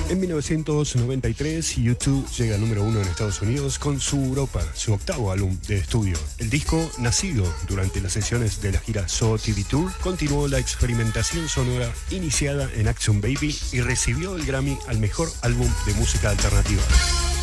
En 1993, U2 llega al número 1 en Estados Unidos con su Europa, su octavo álbum de estudio. El disco, nacido durante las sesiones de la gira So TV Tour, continuó la experimentación sonora iniciada en Action Baby y recibió el Grammy al mejor álbum de música alternativa.